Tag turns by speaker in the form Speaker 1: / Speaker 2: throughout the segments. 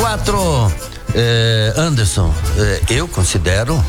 Speaker 1: 24, Anderson, eu considero,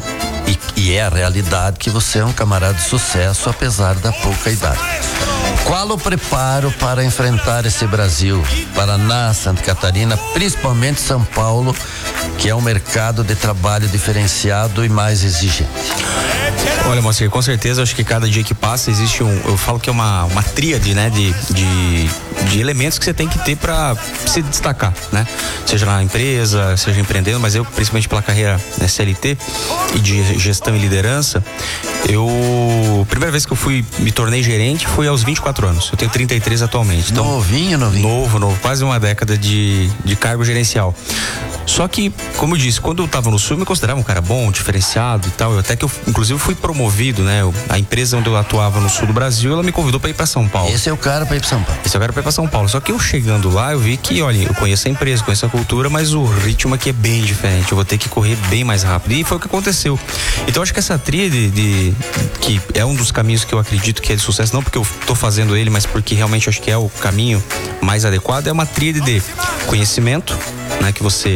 Speaker 1: e é a realidade, que você é um camarada de sucesso, apesar da pouca idade. Qual o preparo para enfrentar esse Brasil, Paraná, Santa Catarina, principalmente São Paulo, que é um mercado de trabalho diferenciado e mais exigente?
Speaker 2: Olha, Moacir, com certeza, acho que cada dia que passa existe eu falo que é uma tríade, né, de elementos que você tem que ter para se destacar, né? Seja na empresa, seja empreendendo, mas eu, principalmente pela carreira CLT e de gestão e liderança, primeira vez que eu me tornei gerente foi aos 24 anos. Eu tenho 33 atualmente. Então,
Speaker 1: novinho.
Speaker 2: Novo, quase uma década de cargo gerencial. Só que, como eu disse, quando eu estava no Sul, eu me considerava um cara bom, diferenciado e tal. Até que eu, inclusive, fui promovido, né? A empresa onde eu atuava no Sul do Brasil, ela me convidou para ir para São Paulo.
Speaker 1: Esse é o cara para ir para São Paulo.
Speaker 2: Esse é o cara para ir para São Paulo. Só que eu chegando lá, eu vi que, olha, eu conheço a empresa, conheço a cultura, mas o ritmo aqui é bem diferente. Eu vou ter que correr bem mais rápido. E foi o que aconteceu. Então, acho que essa tríade que é um dos caminhos que eu acredito que é de sucesso, não porque eu tô fazendo ele, mas porque realmente acho que é o caminho mais adequado, é uma tríade de conhecimento, né? Que você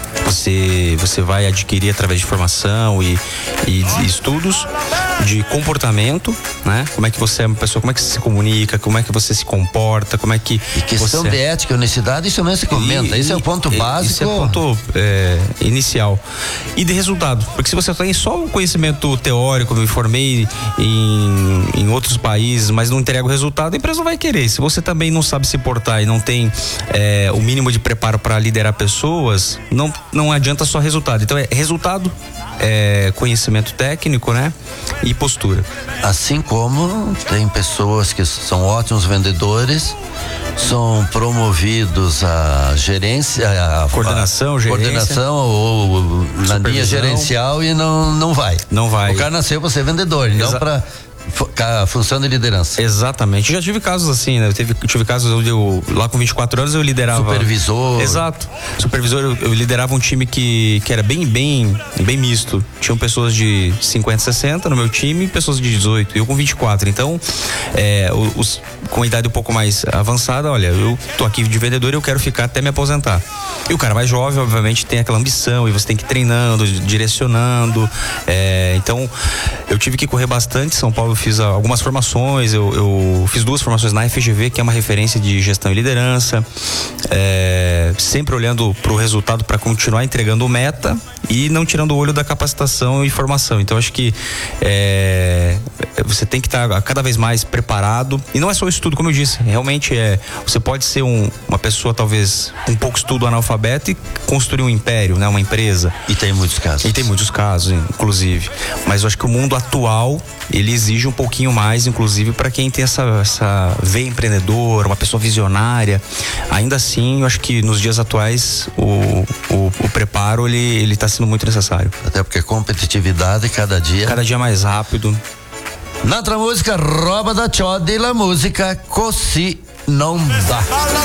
Speaker 2: vai adquirir através de formação e estudos, de comportamento, né? Como é que você é uma pessoa, como é que você se comunica, como é que você se comporta, como é que...
Speaker 1: E questão de ética e honestidade, isso mesmo se comenta, esse é o ponto básico.
Speaker 2: Esse é o ponto inicial. E de resultado, porque se você tem só o conhecimento teórico, eu me formei em outros países, mas não entrega o resultado, a empresa não vai querer. Se você também não sabe se portar e não tem o mínimo de preparo para liderar pessoas, não adianta só resultado. Então resultado, conhecimento técnico, né? E postura.
Speaker 1: Assim como tem pessoas que são ótimos vendedores, são promovidos a gerência, a
Speaker 2: coordenação,
Speaker 1: ou na linha gerencial e não vai.
Speaker 2: Não vai.
Speaker 1: O cara nasceu para ser vendedor, não para a função de liderança.
Speaker 2: Exatamente. Já tive casos assim, né? Eu tive casos onde lá com 24 anos eu liderava.
Speaker 1: Supervisor.
Speaker 2: Exato. Supervisor, eu liderava um time que era bem misto. Tinham pessoas de 50, 60 no meu time e pessoas de 18. Eu com 24. Então, com a idade um pouco mais avançada, olha, eu tô aqui de vendedor e eu quero ficar até me aposentar. E o cara mais jovem, obviamente, tem aquela ambição e você tem que ir treinando, direcionando. Então, eu tive que correr bastante. São Paulo, eu fiz algumas formações, eu fiz 2 formações na FGV, que é uma referência de gestão e liderança, sempre olhando para o resultado para continuar entregando meta e não tirando o olho da capacitação e formação. Então acho que você tem que estar cada vez mais preparado, e não é só o estudo, como eu disse, realmente você pode ser uma pessoa talvez com pouco estudo, analfabeto, e construir um império, né, uma empresa.
Speaker 1: E tem muitos casos,
Speaker 2: inclusive, mas eu acho que o mundo atual ele exige um pouquinho mais, inclusive para quem tem essa veia empreendedora, uma pessoa visionária. Ainda assim, eu acho que nos dias atuais o preparo ele está sendo muito necessário.
Speaker 1: Até porque competitividade cada dia
Speaker 2: mais rápido.
Speaker 1: Na outra música, Roba da Tchó de la música Così não dá.